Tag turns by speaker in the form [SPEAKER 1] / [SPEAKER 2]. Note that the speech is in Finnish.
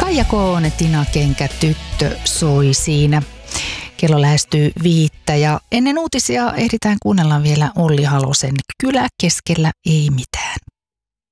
[SPEAKER 1] Kaija K. Tina Kenkä, tyttö soi siinä. Kello lähestyy 5 ja ennen uutisia ehditään kuunnella vielä Olli Halosen Kylä keskellä ei mitään.